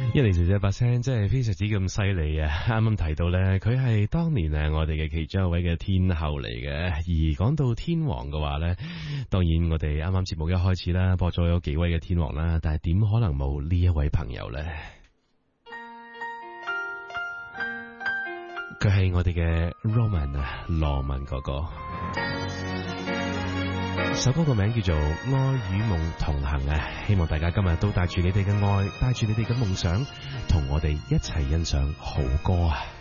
一嚟姐姐把聲真係非常之咁犀利啊！啱啱提到呢，佢係當年我哋嘅其中一位嘅天后嚟嘅。而講到天王嘅話呢，當然我哋啱啱節目一開始啦，播咗有幾位嘅天王啦，但係點可能冇呢一位朋友呢？佢係我哋嘅 Roman 啊，羅文哥哥。首歌個名叫做《愛與夢同行》啊！希望大家今日都帶住你哋嘅愛，帶住你哋嘅夢想，同我哋一齊欣賞好歌啊！